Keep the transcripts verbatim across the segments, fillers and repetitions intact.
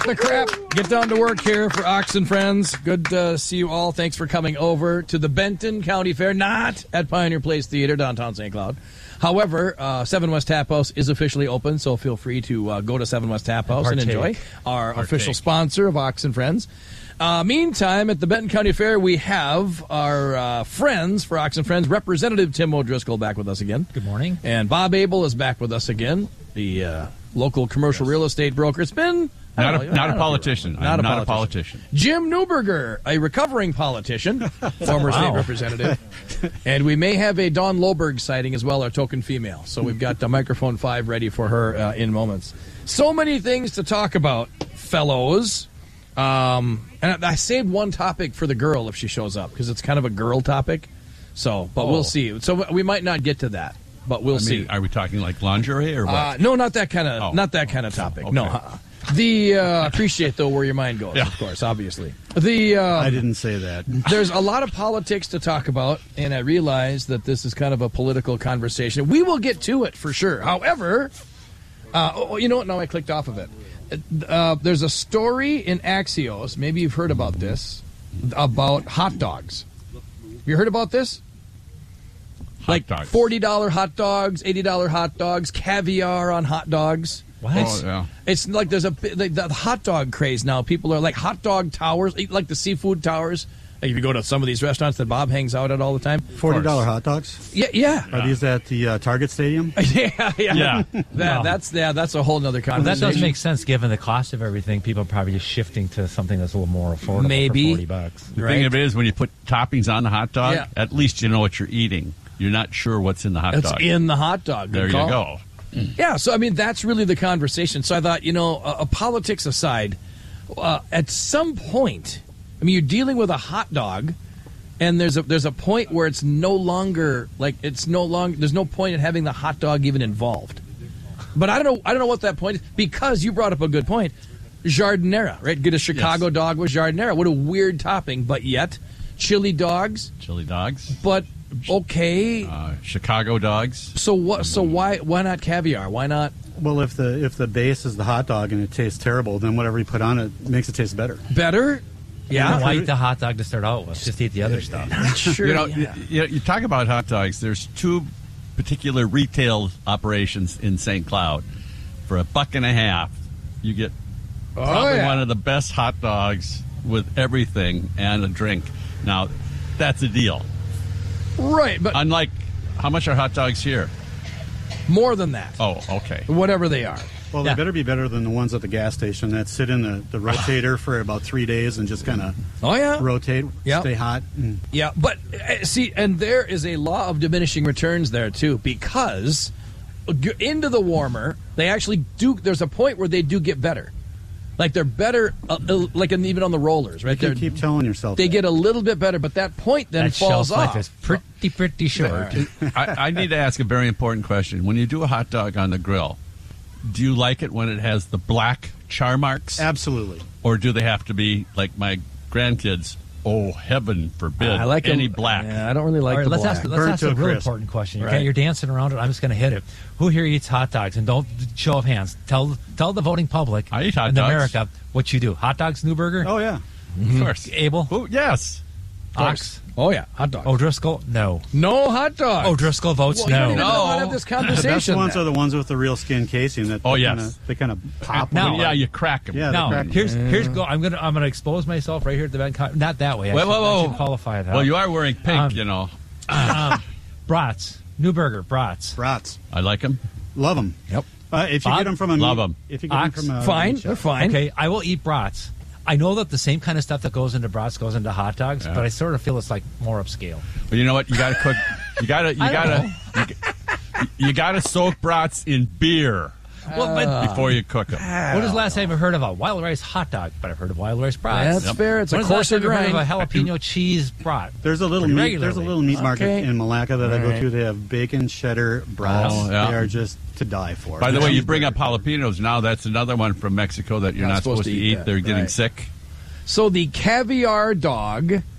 enough of the crap. Get down to work here for Ox and Friends. Good to see you all. Thanks for coming over to the Benton County Fair, not at Pioneer Place Theater, downtown Saint Cloud. However, uh, Seven West Tap House is officially open, so feel free to uh, go to Seven West Tap House and, and enjoy our Partake. official sponsor of Ox and Friends. Uh, meantime, at the Benton County Fair, we have our uh, friends for Ox and Friends, Representative Tim O'Driscoll back with us again. Good morning. And Bob Abel is back with us again, the uh, local commercial yes. real estate broker. It's been... Not, know, a, not a politician. Not, a, not politician. a politician. Jim Newberger, a recovering politician, former wow. state representative. And we may have a Dawn Loberg sighting as well, our token female. So we've got the microphone five ready for her uh, in moments. So many things to talk about, fellows. Um, and I saved one topic for the girl if she shows up, because it's kind of a girl topic. So, but oh. we'll see. So we might not get to that, but we'll I mean, see. Are we talking like lingerie or what? Uh, no, not that kind of oh. not that kind of topic. Okay. No. Uh-uh. The uh, appreciate though where your mind goes, yeah. of course, obviously. The um, I didn't say that. There's a lot of politics to talk about, and I realize that this is kind of a political conversation. We will get to it for sure. However, uh, oh, you know what? No, I clicked off of it. Uh, there's a story in Axios. Maybe you've heard about this about hot dogs. You heard about this? Hot like dogs. forty dollars hot dogs, eighty dollars hot dogs, caviar on hot dogs. What? It's, oh, yeah. it's like there's a like the hot dog craze now. People are like hot dog towers, like the seafood towers. Like if you go to some of these restaurants that Bob hangs out at all the time. forty dollars hot dogs? Yeah, yeah. Are these at the uh, Target Stadium? yeah, yeah. yeah. That, no. That's yeah, that's a whole nother conversation. Well, that does make sense given the cost of everything. People are probably just shifting to something that's a little more affordable Maybe. for forty bucks. The right. thing of it is, when you put toppings on the hot dog, yeah. at least you know what you're eating. You're not sure what's in the hot it's dog. It's in the hot dog. There call. you go. Yeah, so I mean that's really the conversation. So I thought, you know, uh, uh, politics aside, uh, at some point, I mean, you're dealing with a hot dog, and there's a there's a point where it's no longer like it's no longer there's no point in having the hot dog even involved. But I don't know I don't know what that point is, because you brought up a good point. Jardinera, right? Get a Chicago yes. dog with Jardinera. What a weird topping, but yet chili dogs, chili dogs, but. Okay. Uh, Chicago dogs. So what? So why why not caviar? Why not? Well, if the if the base is the hot dog and it tastes terrible, then whatever you put on it makes it taste better. Better? Yeah. Why eat the hot dog to start out with? Just eat the other stuff. Not sure. You know, yeah. you, you talk about hot dogs. There's two particular retail operations in Saint Cloud. For a buck and a half, you get oh, probably yeah. one of the best hot dogs with everything and a drink. Now, that's a deal. Right, but unlike, how much are hot dogs here? More than that. Oh, okay. Whatever they are. Well, yeah. they better be better than the ones at the gas station that sit in the, the rotator for about three days and just kind of oh, yeah. rotate, yep. stay hot. Mm. Yeah, but uh, see, and there is a law of diminishing returns there, too, because into the warmer, they actually do, there's a point where they do get better. Like they're better, uh, like even on the rollers, right? You can they're, keep telling yourself they that. get a little bit better, but that point then that falls shelf off. life is pretty, pretty short. I, I need to ask a very important question. When you do a hot dog on the grill, do you like it when it has the black char marks? Absolutely. Or do they have to be like my grandkids? Oh, heaven forbid! I like any them, black. Yeah, I don't really like All right, the let's black. ask, let's Burnt ask to a a real crisp. important question. Right. Okay, you're dancing around it. I'm just going to hit it. Who here eats hot dogs? And don't show of hands. Tell tell the voting public I eat hot in dogs. America what you do. Hot dogs, Newberger? Oh, yeah. Of course. Abel? Oh, yes. Ox? Oh, yeah, hot dog. O'Driscoll? No. No hot dog. O'Driscoll votes well, no. You don't even know how to No. have this The best conversation. ones then. are the ones with the real skin casing that Oh, they yes. kinda, they kind of pop. Now- when- yeah, you crack them. Yeah, Now, the crack- here's here's go. I'm gonna I'm gonna expose myself right here at the event. Con- Not that way. I Whoa, should, whoa, I whoa. should qualify it. Well, you are wearing pink, Um, you know. um, brats, Newberger, brats. Brats. I like them. Love them. Yep. Uh, if you Bob? get them from a Love meat, 'em. if you get Ox? them from a Fine, meat they're shop. fine. Okay, I will eat brats. I know that the same kind of stuff that goes into brats goes into hot dogs, Yeah. but I sort of feel it's like more upscale. But you know what? You got to cook. You got to. You I don't got to. You, g- you got to soak brats in beer Well, but before you cook them. when was the last time I've heard of a wild rice hot dog? But I've heard of wild rice brats. That's Yep. fair. It's When a was the last coarser time I've heard grind. of a jalapeno cheese brat? There's a little Pretty meat. There's a regularly. little meat market Okay. in Malacca that I All go right. to. They have bacon cheddar brats. Oh, yeah. They are just to die for. By the Yeah. way, you bring up jalapenos. Now that's another one from Mexico that you're not, supposed, to eat. that, They're getting right. sick. So the caviar dog, um,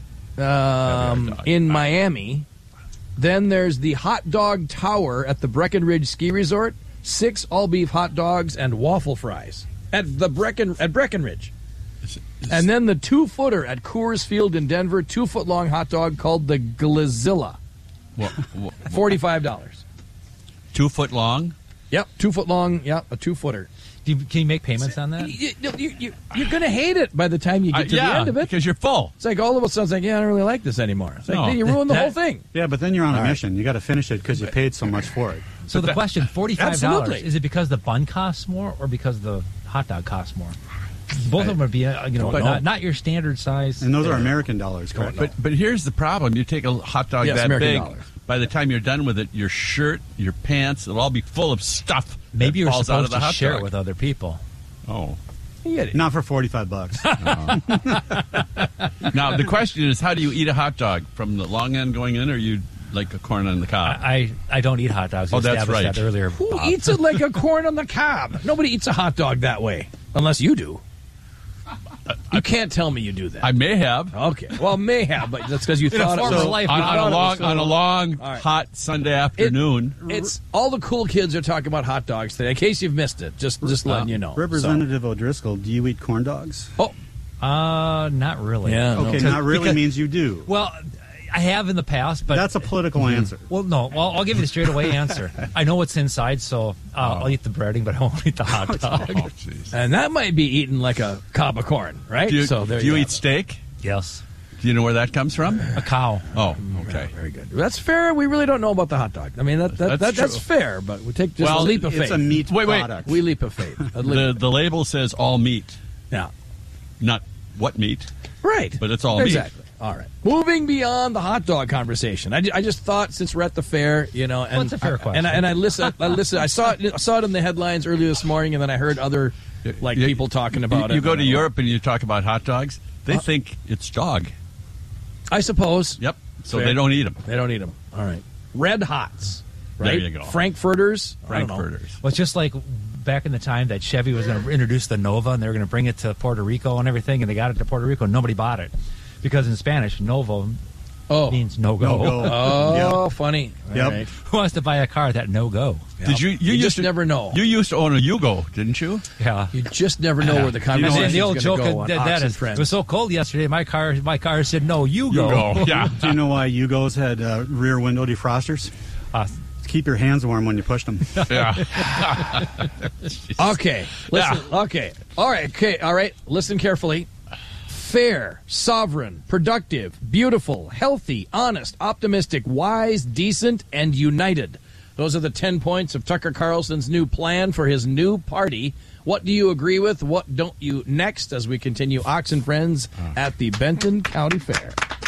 dog. in Miami. Then there's the hot dog tower at the Breckenridge Ski Resort. Six all-beef hot dogs and waffle fries at the Brecken at Breckenridge. And then the two-footer at Coors Field in Denver, two-foot-long hot dog called the Glazilla. What, what, forty-five dollars. Two foot long? Yep, two-foot-long, yep, a two-footer. Do you, can you make payments on that? You, you, you, you're going to hate it by the time you get Uh, to yeah, the end of it. because you're full. It's like all of a sudden, it's like, yeah, I don't really like this anymore. It's like, No. hey, you ruined the That- whole thing. Yeah, but then you're on a All right. mission. You got to finish it because you paid so much for it. So the that- question, forty-five dollars, Absolutely. is it because the bun costs more or because the hot dog costs more? Both of them would be, uh, you know, Don't not, know. not your standard size. And those are Yeah. American dollars. Correct. But but here's the problem: you take a hot dog Yes, that American big. dollars. By the time you're done with it, your shirt, your pants, it'll all be full of stuff. Maybe that you're falls out of supposed the to hot share dog. it with other people. Oh, You get it. Not for forty-five bucks. now the question is, how do you eat a hot dog? From the long end going in, or you like a corn on the cob? I, I don't eat hot dogs. We Oh, that's established right. that earlier. Who Bob. eats it like a corn on the cob? Nobody eats a hot dog that way, unless you do. You can't tell me you do that. I may have Okay, well, may have, but that's because you In a thought it former was life, on, you on thought a it long was on a so- long All right. hot Sunday afternoon. It's all the cool kids are talking about hot dogs today. In case you've missed it, just just letting you know. Representative O'Driscoll, do you eat corn dogs? So- oh, Uh, not really. Yeah. Okay, Because- not really because- means you do. Well, I have in the past, but That's a political answer. well, no. Well, I'll give you the straight away answer. I know what's inside, so uh, I'll eat the breading, but I won't eat the hot dog. Oh, jeez. and that might be eaten like a cob of corn, right? Do you, so there do you you eat have it. steak? Yes, Do you know where that comes from? a cow. Oh, okay. Very good. That's fair. We really don't know about the hot dog. I mean, that, that, That's that, that's true. fair, but we take just Well, a leap of It's faith. a meat Wait, wait. product. we leap of faith. A leap. The the label says all meat, yeah. not what meat. Right. But it's all meat. exactly. All right. Moving beyond the hot dog conversation, I, ju- I just thought since we're at the fair, you know, and Well, it's a fair I, question. and I, and I listened. I listened. I saw it. I saw it in the headlines earlier this morning, and then I heard other like You- people talking about you, it. You go and to I'm like, Europe and you talk about hot dogs. They Uh, think it's dog. I suppose. Yep. So Fair. they don't eat them. They don't eat them. All right. Red Hots. There Right. you go. Frankfurters. I don't know. Frankfurters. Well, it's just like back in the time that Chevy was going to introduce the Nova, and they were going to bring it to Puerto Rico and everything, and they got it to Puerto Rico, and nobody bought it because in Spanish, Novo Oh. means no go. No-go. Oh, funny. All Yep. right. Who wants to buy a car that no go? Did you? You, You used just to, never know. You used to own a Yugo, didn't you? Yeah. You just never know where the And conversation the is old going joke to go on that, Ox that and is, Friends. it was so cold yesterday. My car, my car said no. You go. Yeah. Do you know why Yugos had uh, rear window defrosters? Uh, Keep your hands warm when you push them. Yeah. Okay. Listen. Okay. All right. Okay. All right. Listen carefully. Fair, sovereign, productive, beautiful, healthy, honest, optimistic, wise, decent, and united. Those are the ten points of Tucker Carlson's new plan for his new party. What do you agree with? What don't you? Next, as we continue Ox and Friends at the Benton County Fair.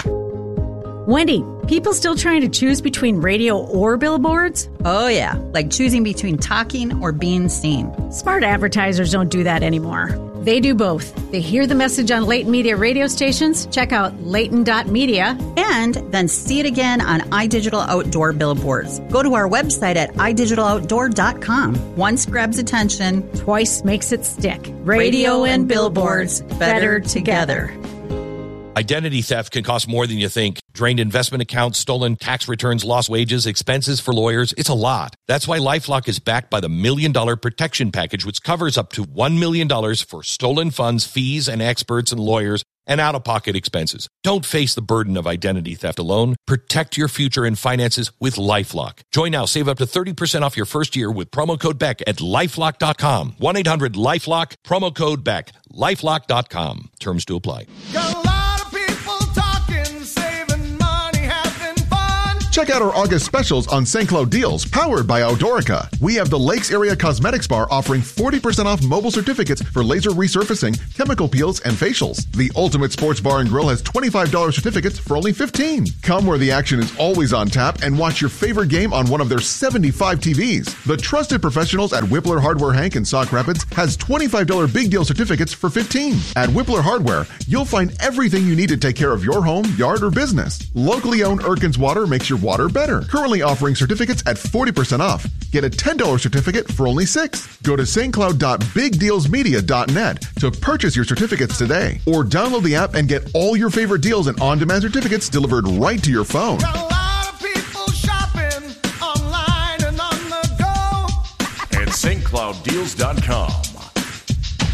Wendy, people still trying to choose between radio or billboards? Oh, yeah, like choosing between talking or being seen. Smart advertisers don't do that anymore. They do both. They hear the message on Leighton Media radio stations, check out Leighton dot media, And then see it again on iDigital Outdoor billboards. Go to our website at i digital outdoor dot com. Once grabs attention, twice makes it stick. radio and billboards better together. Identity theft can cost more than you think. Drained investment accounts, stolen tax returns, lost wages, expenses for lawyers. It's a lot. That's why LifeLock is backed by the Million Dollar Protection Package, which covers up to one million dollars for stolen funds, fees, and experts and lawyers, and out-of-pocket expenses. Don't face the burden of identity theft alone. Protect your future and finances with LifeLock. Join now. Save up to thirty percent off your first year with promo code Beck at lifelock dot com. one eight hundred lifelock, promo code Beck. lifelock dot com. Terms to apply. Got a lot of people talking, saving money, having fun. Check out our August specials on Saint Cloud Deals, powered by Outdoorica. We have the Lakes Area Cosmetics Bar offering forty percent off mobile certificates for laser resurfacing, chemical peels, and facials. The Ultimate Sports Bar and Grill has twenty-five dollars certificates for only fifteen dollars. Come where the action is always on tap and watch your favorite game on one of their seventy-five T Vs. The trusted professionals at Whippler Hardware Hank in Sauk Rapids has twenty-five dollars big deal certificates for fifteen dollars. At Whippler Hardware, you'll find everything you need to take care of your home, yard, or business. Locally owned Erkins Water makes your water better. Currently offering certificates at forty percent off. Get a ten dollars certificate for only six dollars. Go to st cloud dot big deals media dot net to purchase your certificates today. Or download the app and get all your favorite deals and on-demand certificates delivered right to your phone. Got a lot of people shopping online and on the go. At st cloud deals dot com.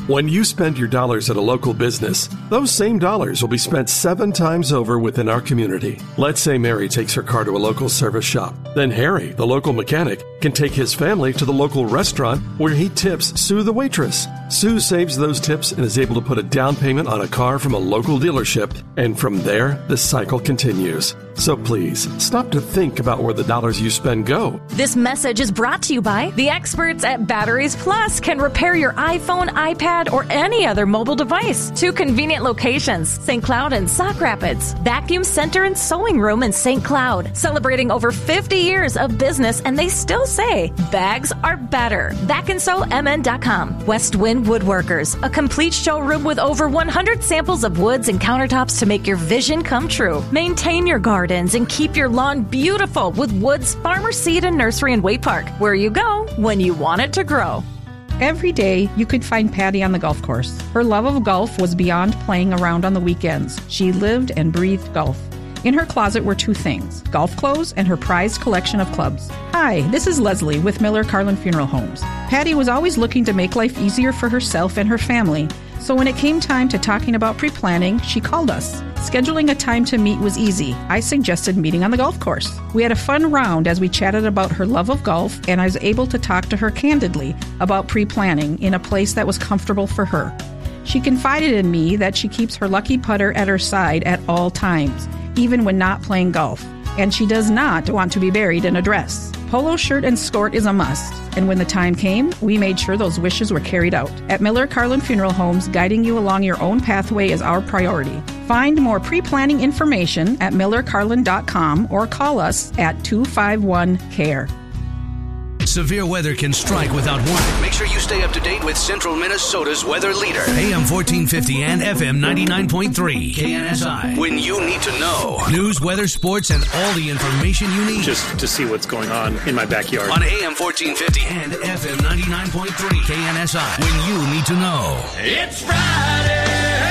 When you spend your dollars at a local business, those same dollars will be spent seven times over within our community. Let's say Mary takes her car to a local service shop. Then Harry, the local mechanic, can take his family to the local restaurant where he tips Sue the waitress. Sue saves those tips and is able to put a down payment on a car from a local dealership, and from there, the cycle continues. So please, stop to think about where the dollars you spend go. This message is brought to you by the experts at Batteries Plus. Can repair your iPhone, iPad, or any other mobile device. Two convenient locations, Saint Cloud and Sauk Rapids. Vacuum Center and Sewing Room in Saint Cloud. Celebrating over fifty years of business, and they still say bags are better. vac and sew m n dot com. West Wind Woodworkers, a complete showroom with over one hundred samples of woods and countertops to make your vision come true. Maintain your gardens and keep your lawn beautiful with Woods Farmer Seed and Nursery in Waite Park, where you go when you want it to grow. Every day, you could find Patty on the golf course. Her love of golf was beyond playing around on the weekends. She lived and breathed golf. In her closet were two things, golf clothes and her prized collection of clubs. Hi, this is Leslie with Miller Carlin Funeral Homes. Patty was always looking to make life easier for herself and her family. So when it came time to talking about pre-planning, she called us. Scheduling a time to meet was easy. I suggested meeting on the golf course. We had a fun round as we chatted about her love of golf, and I was able to talk to her candidly about pre-planning in a place that was comfortable for her. She confided in me that she keeps her lucky putter at her side at all times, even when not playing golf, and she does not want to be buried in a dress. Polo shirt and skirt is a must, and when the time came, we made sure those wishes were carried out. At Miller Carlin Funeral Homes, guiding you along your own pathway is our priority. Find more pre-planning information at miller carlin dot com or call us at two five one C A R E. Severe weather can strike without warning. Make sure you stay up to date with Central Minnesota's weather leader. A M fourteen fifty and F M ninety-nine point three. K N S I. When you need to know. News, weather, sports, and all the information you need. Just to see what's going on in my backyard. On A M fourteen fifty and F M ninety-nine point three. K N S I. When you need to know. It's Friday.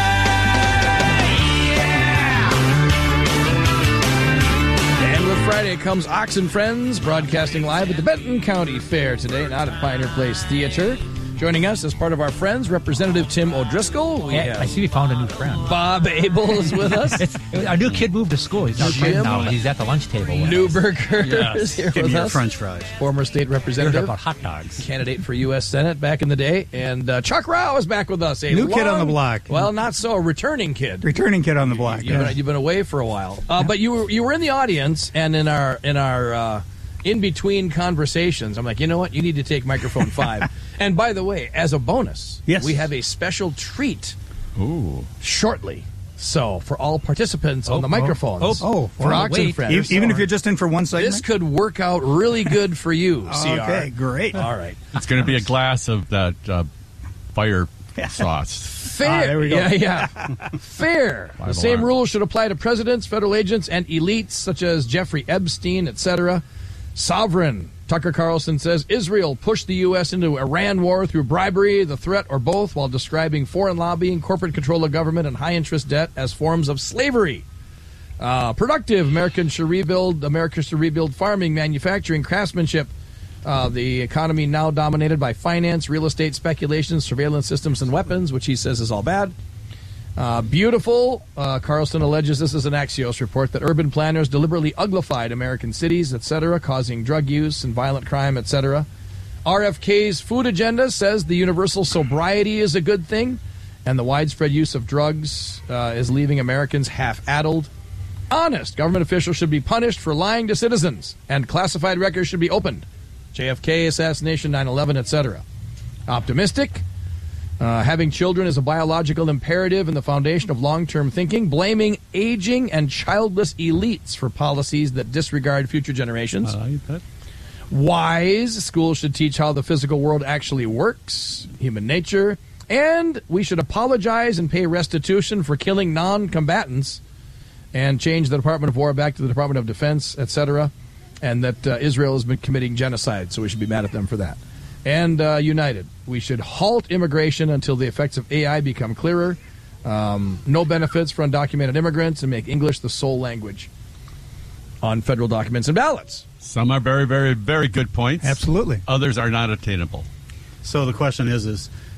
Friday comes Ox and Friends, broadcasting live at the Benton County Fair today, not at Pioneer Place Theater. Joining us as part of our friends, Representative Tim O'Driscoll. We yeah, I see we found a new friend. Bob Abel is with us. Our new kid moved to school. He's out right now. He's at the lunch table. Newberger yes. is here Give with me us. French fries. Former state representative. About hot dogs. Candidate for U S Senate back in the day. And uh, Chuck Rao is back with us. A new long, kid on the block. Well, not so. A returning kid. Returning kid on the block. You've, yeah. been, you've been away for a while. Uh, yeah. But you were, you were in the audience, and in our, in our uh, in-between conversations, I'm like, you know what? You need to take microphone five. And by the way, as a bonus, yes. we have a special treat Ooh. shortly. So, for all participants oh, on the microphones, oh, oh, for wow, Ox and Friends, e- even if you're just in for one segment, this could work out really good for you. C R. Okay, great. All right, it's going to be a glass of that uh, fire sauce. Fair. Ah, there we go. Yeah, yeah. Fair. Five the same alarm. rules should apply to presidents, federal agents, and elites such as Jeffrey Epstein, et cetera. Sovereign. Tucker Carlson says Israel pushed the U S into Iran war through bribery, the threat, or both, while describing foreign lobbying, corporate control of government, and high-interest debt as forms of slavery. Uh, productive. Americans should rebuild. America should rebuild farming, manufacturing, craftsmanship. Uh, the economy now dominated by finance, real estate, speculation, surveillance systems, and weapons, which he says is all bad. Uh, beautiful. Uh, Carlson alleges this is an Axios report that urban planners deliberately uglified American cities, et cetera, causing drug use and violent crime, et cetera. R F K's food agenda says the universal sobriety is a good thing, and the widespread use of drugs uh, is leaving Americans half-addled. Honest. Government officials should be punished for lying to citizens, and classified records should be opened. J F K, assassination, nine eleven, et cetera. Optimistic. Uh, having children is a biological imperative and the foundation of long-term thinking, blaming aging and childless elites for policies that disregard future generations. I like that. Wise, schools should teach how the physical world actually works, human nature, and we should apologize and pay restitution for killing non-combatants and change the Department of War back to the Department of Defense, et cetera, and that uh, Israel has been committing genocide, so we should be mad at them for that. And uh, united. We should halt immigration until the effects of A I become clearer. Um, no benefits for undocumented immigrants, and make English the sole language on federal documents and ballots. Some are very, very, very good points. Absolutely. Others are not attainable. So the question is, is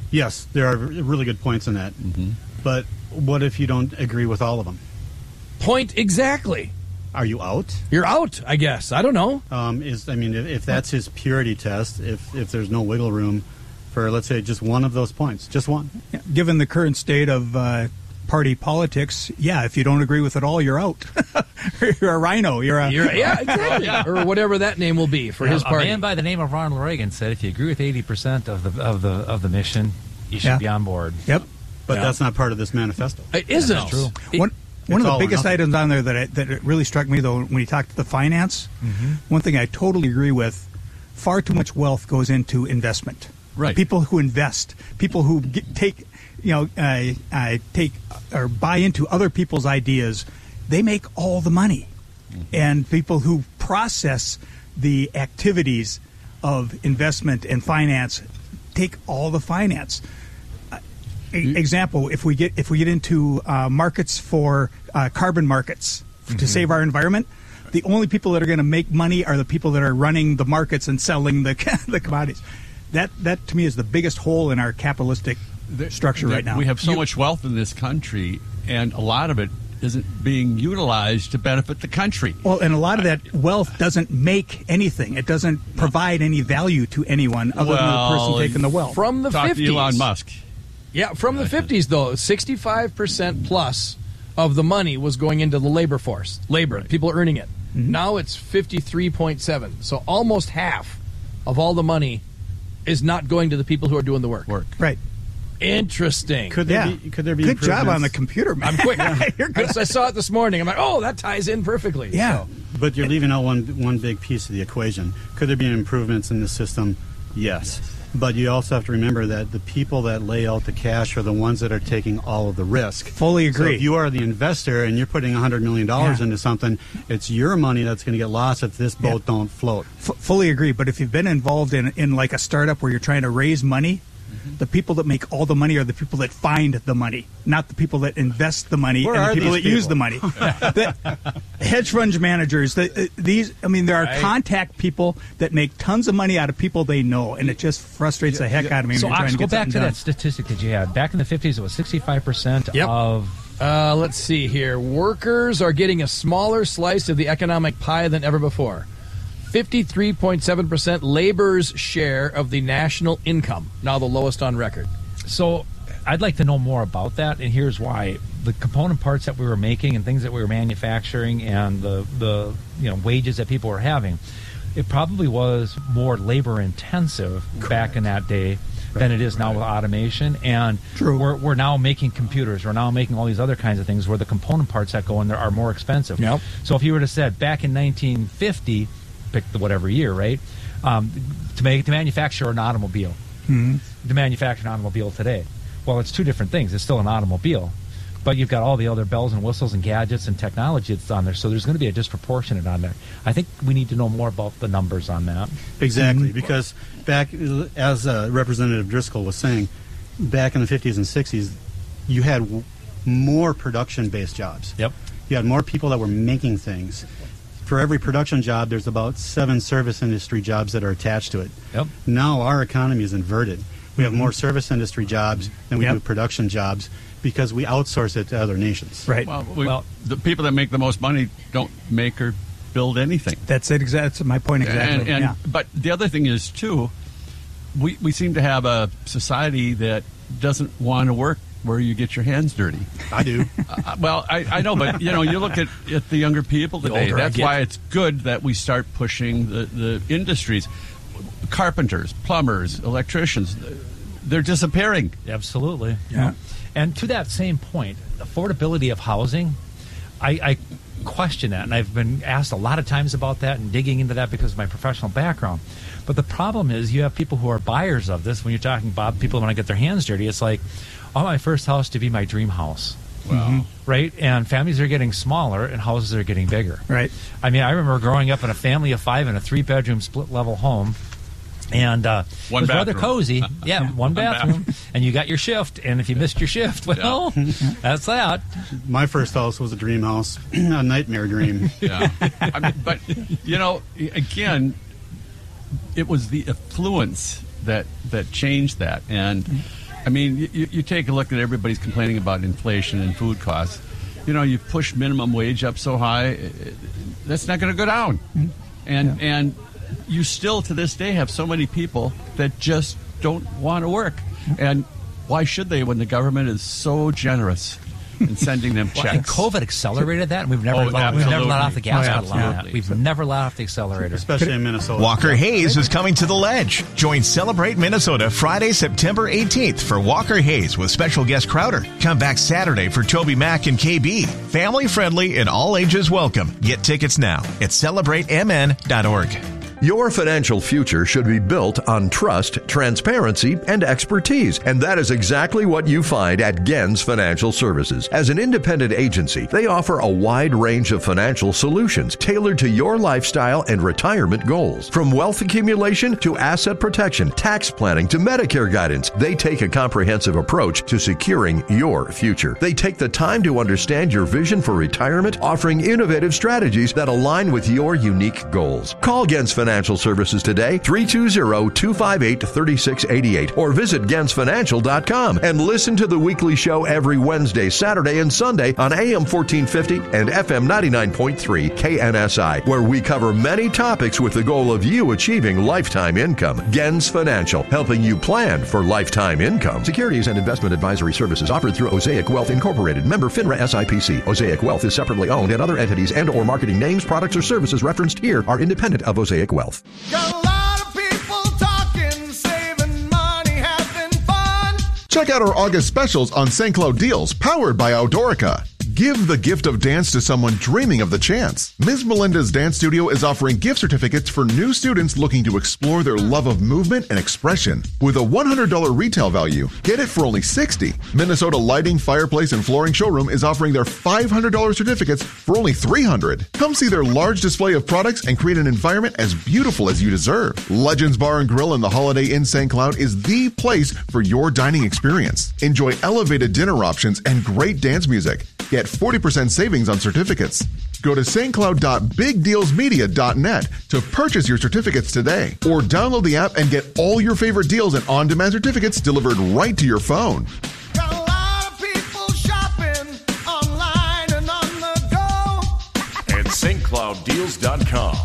Yes, there are really good points in that. Mm-hmm. But what if you don't agree with all of them? Point exactly. Are you out? You're out, I guess. I don't know. Um, is I mean, if, if that's his purity test, if if there's no wiggle room for, let's say, just one of those points, just one. Yeah, given the current state of uh, party politics, yeah, if you don't agree with it all, you're out. You're a rhino. You're a You're, yeah, exactly. Yeah. Or whatever that name will be for Yeah, his party. A man by the name of Ronald Reagan said, "If you agree with eighty percent of the of the of the mission, you should Yeah. be on board." Yep. But Yeah. that's not part of this manifesto. It isn't. That's true. One, one of It's the all or biggest nothing. items on there that I, that it really struck me, though, when you talked to the finance, Mhm. one thing I totally agree with: far too much wealth goes into investment. Right. People who invest, people who get, take, you know, uh, uh, take or buy into other people's ideas, they make all the money. And people who process the activities of investment and finance take all the finance. Uh, e- example: if we get if we get into uh, markets for uh, carbon markets f- to Mhm. save our environment, the only people that are going to make money are the people that are running the markets and selling the the commodities. That that to me is the biggest hole in our capitalistic structure That right now. We have so You- much wealth in this country, and a lot of it isn't being utilized to benefit the country. Well, and a lot of that wealth doesn't make anything. It doesn't provide any value to anyone other than the person Well, taking the wealth. From the Talk to fifties. Elon Musk. Yeah, from the fifties, though, sixty-five percent plus of the money was going into the labor force, labor, people earning it. Mm-hmm. Now it's fifty-three point seven. So almost half of all the money is not going to the people who are doing the work. Work. Right. Interesting. Could there Yeah. be? Could there be? Good job on the improvements? computer, man. I'm quick. You're good. I, I saw it this morning. I'm like, oh, that ties in perfectly. Yeah. So, But you're leaving out one one big piece of the equation. Could there be improvements in the system? Yes. But you also have to remember that the people that lay out the cash are the ones that are taking all of the risk. Fully So agree. if you are the investor and you're putting one hundred million dollars Yeah. into something, it's your money that's going to get lost if this boat Yeah. don't float. F- fully agree. But if you've been involved in in like a startup where you're trying to raise money, the people that make all the money are the people that find the money, not the people that invest the money Where and the are people that these use people? the money. The hedge fund managers, the, uh, these, I mean, there are Right. contact people that make tons of money out of people they know, and it just frustrates the heck out of me. So, when you're trying Ox, to go get back to something that done. statistic that you had. Back in the fifties, it was sixty-five percent Yep. of. uh, let's see here. Workers are getting a smaller slice of the economic pie than ever before. fifty-three point seven percent labor's share of the national income, now the lowest on record. So I'd like to know more about that, and here's why. The component parts that we were making and things that we were manufacturing and the, the you know wages that people were having, it probably was more labor intensive back in that day than it is now with automation. And True. We're, we're now making computers. We're now making all these other kinds of things where the component parts that go in there are more expensive. Yep. So if you were to said back in nineteen fifty, pick the whatever year, right, um, to make to manufacture an automobile, Mhm. to manufacture an automobile today. Well, it's two different things. It's still an automobile, but you've got all the other bells and whistles and gadgets and technology that's on there. So there's going to be a disproportionate on there. I think we need to know more about the numbers on that. Exactly, because back, as uh, Representative Driscoll was saying, back in the fifties and sixties, you had w- more production-based jobs. Yep. You had more people that were making things. For every production job, there's about seven service industry jobs that are attached to it. Yep. Now our economy is inverted. We have more service industry jobs than we Yep. do production jobs because we outsource it to other nations. Right. Well, we, Well- the people that make the most money don't make or build anything. That's it. Exactly. That's my point exactly. And, and, yeah. But the other thing is, too, we, we seem to have a society that doesn't want to work where you get your hands dirty. I do. Uh, well, I, I know, but you know, you look at, at the younger people The today. older I That's get. why it's good that we start pushing the, the industries. Carpenters, plumbers, electricians, they're disappearing. Absolutely. Yeah. And to that same point, affordability of housing, I, I question that, and I've been asked a lot of times about that and digging into that because of my professional background. But the problem is you have people who are buyers of this. When you're talking about people who want to get their hands dirty, it's like, I want my first house to be my dream house. Wow. Right? And families are getting smaller and houses are getting bigger. Right. I mean, I remember growing up in a family of five in a three-bedroom split-level home. And uh, One it was rather bathroom. cozy. Yeah, one bathroom. bathroom. And you got your shift. And if you missed your shift, well, that's that. My first house was a dream house, a nightmare dream. Yeah. I mean, but, you know, again, it was the affluence that, that changed that. And I mean, you, you take a look at everybody's complaining about inflation and food costs. You know, you push minimum wage up so high, it, that's not going to go down. Mm-hmm. And yeah. and you still, to this day, have so many people that just don't want to work. And why should they when the government is so generous in sending them checks? Well, and COVID accelerated that, and we've never, Oh, let, we've never let off the gas Oh, pedal on that. We've never let off the accelerator. Especially in Minnesota. Walker Hayes is coming to the Ledge. Join Celebrate Minnesota Friday, September eighteenth for Walker Hayes with special guest Crowder. Come back Saturday for Toby Mac and K B. Family friendly and all ages welcome. Get tickets now at celebrate m n dot org. Your financial future should be built on trust, transparency, and expertise, and that is exactly what you find at Gens Financial Services. As an independent agency, they offer a wide range of financial solutions tailored to your lifestyle and retirement goals. From wealth accumulation to asset protection, tax planning to Medicare guidance, they take a comprehensive approach to securing your future. They take the time to understand your vision for retirement, offering innovative strategies that align with your unique goals. Call Gens Financial Services today, three two zero, two five eight, three six eight eight, or visit gens financial dot com and listen to the weekly show every Wednesday, Saturday, and Sunday on A M fourteen fifty and F M ninety-nine point three K N S I, where we cover many topics with the goal of you achieving lifetime income. Gens Financial, helping you plan for lifetime income. Securities and investment advisory services offered through Osaic Wealth Incorporated, member FINRA S I P C. Osaic Wealth is separately owned, and other entities and or marketing names, products, or services referenced here are independent of Osaic Wealth. Got a lot of people talking, saving money, having fun. Check out our August specials on Saint Cloud Deals, powered by Outdoorica. Give the gift of dance to someone dreaming of the chance. Miz Melinda's Dance Studio is offering gift certificates for new students looking to explore their love of movement and expression. With a one hundred dollars retail value, get it for only sixty dollars. Minnesota Lighting, Fireplace, and Flooring Showroom is offering their five hundred dollars certificates for only three hundred dollars. Come see their large display of products and create an environment as beautiful as you deserve. Legends Bar and Grill in the Holiday Inn Saint Cloud is the place for your dining experience. Enjoy elevated dinner options and great dance music. Get forty percent savings on certificates. Go to s t cloud dot big deals media dot net to purchase your certificates today, or download the app and get all your favorite deals and on-demand certificates delivered right to your phone. Got a lot of people shopping online and on the go at s t cloud deals dot com.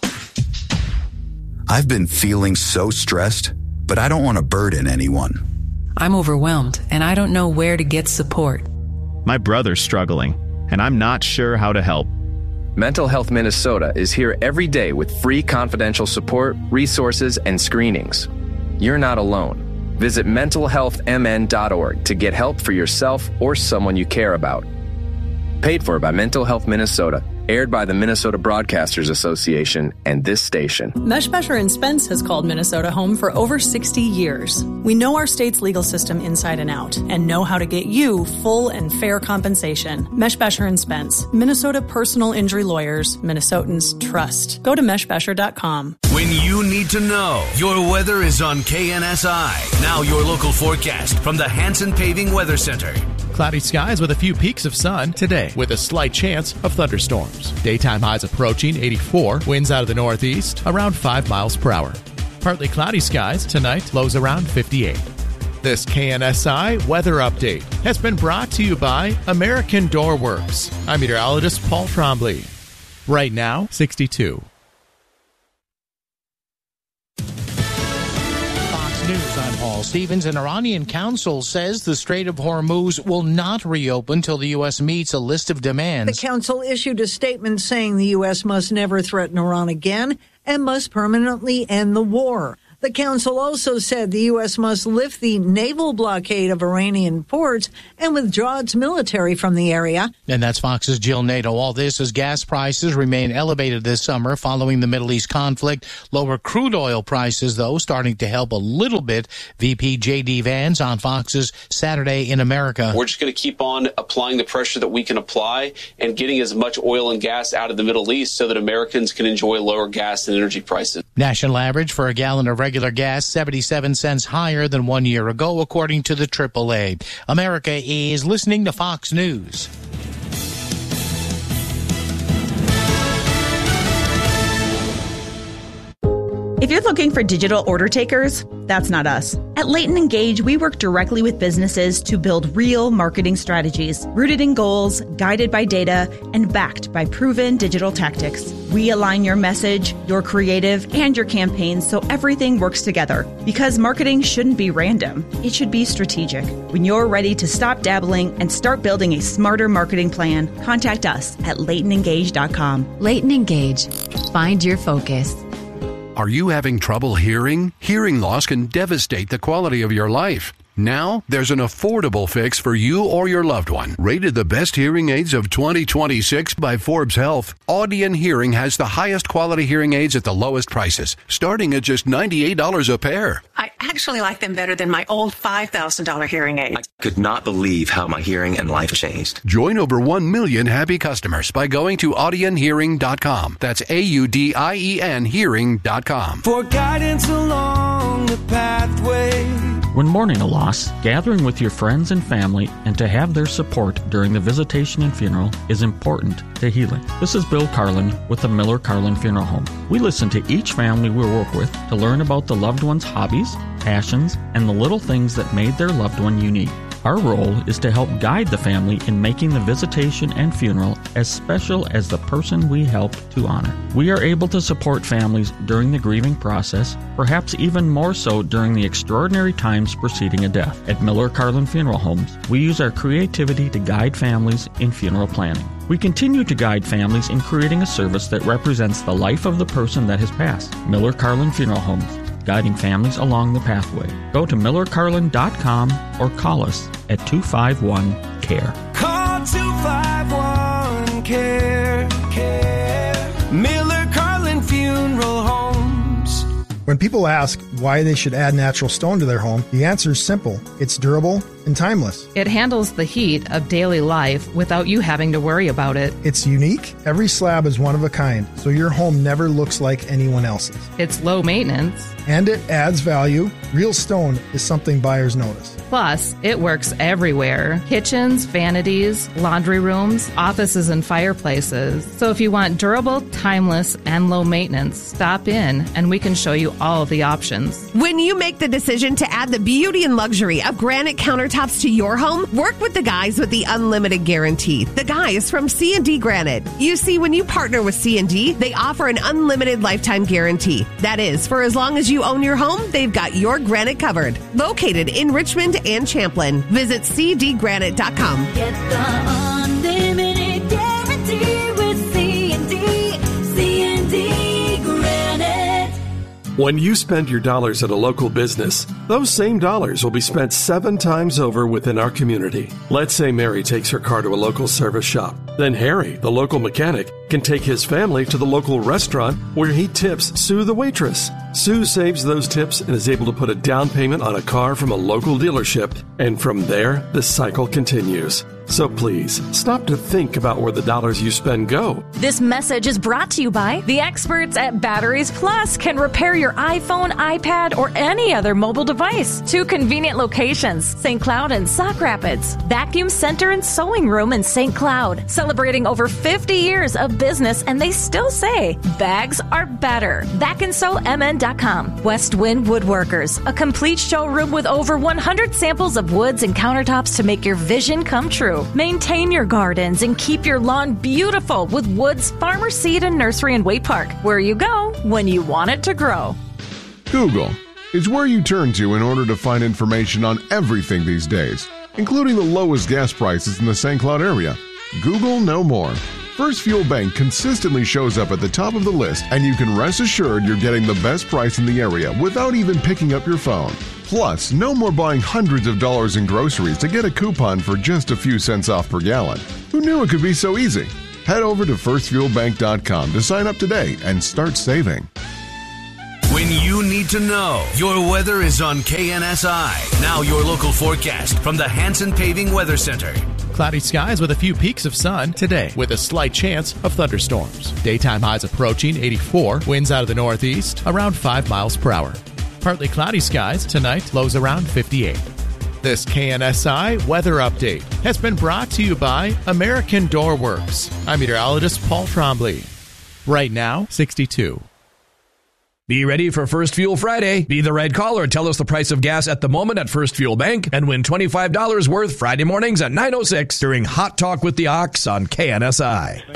I've been feeling so stressed, but I don't want to burden anyone. I'm overwhelmed, and I don't know where to get support. My brother's struggling, and I'm not sure how to help. Mental Health Minnesota is here every day with free confidential support, resources, and screenings. You're not alone. Visit mental health m n dot org to get help for yourself or someone you care about. Paid for by Mental Health Minnesota. Aired by the Minnesota Broadcasters Association and this station. Meshbesher and Spence has called Minnesota home for over sixty years. We know our state's legal system inside and out and know how to get you full and fair compensation. Meshbesher and Spence, Minnesota personal injury lawyers, Minnesotans trust. Go to meshbesher dot com. When you need to know, your weather is on K N S I. Now your local forecast from the Hanson Paving Weather Center. Cloudy skies with a few peaks of sun today, with a slight chance of thunderstorms. Daytime highs approaching eighty-four, winds out of the northeast around five miles per hour. Partly cloudy skies tonight, lows around fifty-eight. This K N S I weather update has been brought to you by American Door Works. I'm meteorologist Paul Trombley. Right now, sixty-two. News, I'm Paul Stevens. An Iranian council says the Strait of Hormuz will not reopen till the U S meets a list of demands. The council issued a statement saying the U S must never threaten Iran again and must permanently end the war. The council also said the U S must lift the naval blockade of Iranian ports and withdraw its military from the area. And that's Fox's Jill Nato. All this as gas prices remain elevated this summer following the Middle East conflict. Lower crude oil prices, though, starting to help a little bit. V P J D Vance on Fox's Saturday in America. We're just going to keep on applying the pressure that we can apply and getting as much oil and gas out of the Middle East so that Americans can enjoy lower gas and energy prices. National average for a gallon of regular gas, seventy-seven cents higher than one year ago, according to the triple A. America is listening to Fox News. If you're looking for digital order takers, that's not us. At Leighton Engage, we work directly with businesses to build real marketing strategies, rooted in goals, guided by data, and backed by proven digital tactics. We align your message, your creative, and your campaigns so everything works together. Because marketing shouldn't be random, it should be strategic. When you're ready to stop dabbling and start building a smarter marketing plan, contact us at leighton engage dot com. Leighton Engage. Find your focus. Are you having trouble hearing? Hearing loss can devastate the quality of your life. Now, there's an affordable fix for you or your loved one. Rated the best hearing aids of twenty twenty-six by Forbes Health, Audion Hearing has the highest quality hearing aids at the lowest prices, starting at just ninety-eight dollars a pair. I actually like them better than my old five thousand dollars hearing aid. I could not believe how my hearing and life changed. Join over one million happy customers by going to audion hearing dot com. That's A U D I E N hearing dot com. For guidance along the pathway. When mourning a loss, gathering with your friends and family and to have their support during the visitation and funeral is important to healing. This is Bill Carlin with the Miller Carlin Funeral Home. We listen to each family we work with to learn about the loved one's hobbies, passions, and the little things that made their loved one unique. Our role is to help guide the family in making the visitation and funeral as special as the person we help to honor. We are able to support families during the grieving process, perhaps even more so during the extraordinary times preceding a death. At Miller Carlin Funeral Homes, we use our creativity to guide families in funeral planning. We continue to guide families in creating a service that represents the life of the person that has passed. Miller Carlin Funeral Homes, guiding families along the pathway. Go to miller carlin dot com or call us at two five one C A R E. Call two five one C A R E. Care. Miller Carlin Funeral Homes. When people ask why they should add natural stone to their home, the answer is simple. It's durable and timeless. It handles the heat of daily life without you having to worry about it. It's unique. Every slab is one of a kind, so your home never looks like anyone else's. It's low maintenance. And it adds value. Real stone is something buyers notice. Plus, it works everywhere. Kitchens, vanities, laundry rooms, offices, and fireplaces. So if you want durable, timeless, and low maintenance, stop in and we can show you all of the options. When you make the decision to add the beauty and luxury of granite countertops to your home, work with the guys with the unlimited guarantee. The guys from C and D Granite. You see, when you partner with C and D, they offer an unlimited lifetime guarantee. That is, for as long as you own your home, they've got your granite covered. Located in Richmond and Champlin. Visit c d granite dot com. Get the unlimited guarantee with C and D. C and D Granite. When you spend your dollars at a local business, those same dollars will be spent seven times over within our community. Let's say Mary takes her car to a local service shop. Then Harry, the local mechanic, can take his family to the local restaurant where he tips Sue the waitress. Sue saves those tips and is able to put a down payment on a car from a local dealership. And from there, the cycle continues. So please, stop to think about where the dollars you spend go. This message is brought to you by the experts at Batteries Plus. Can repair your iPhone, iPad, or any other mobile device. Two convenient locations, Saint Cloud and Sauk Rapids. Vacuum Center and Sewing Room in Saint Cloud. Celebrating over fifty years of business, and they still say bags are better. vac and sew m n dot com. West Wind Woodworkers, a complete showroom with over one hundred samples of woods and countertops to make your vision come true. Maintain your gardens and keep your lawn beautiful with Woods Farmer Seed and Nursery in Waite Park, where you go when you want it to grow. Google is where you turn to in order to find information on everything these days, including the lowest gas prices in the Saint Cloud area. Google no more. First Fuel Bank consistently shows up at the top of the list, and you can rest assured you're getting the best price in the area without even picking up your phone. Plus, no more buying hundreds of dollars in groceries to get a coupon for just a few cents off per gallon. Who knew it could be so easy? Head over to first fuel bank dot com to sign up today and start saving. When you need to know, your weather is on K N S I. Now your local forecast from the Hanson Paving Weather Center. Cloudy skies with a few peaks of sun today with a slight chance of thunderstorms. Daytime highs approaching eighty-four, winds out of the northeast around five miles per hour. Partly cloudy skies tonight, lows around fifty-eight. This K N S I weather update has been brought to you by American Door Works. I'm meteorologist Paul Trombley. Right now, sixty-two. Be ready for First Fuel Friday. Be the right caller. Tell us the price of gas at the moment at First Fuel Bank and win twenty-five dollars worth Friday mornings at nine oh six during Hot Talk with the Ox on K N S I.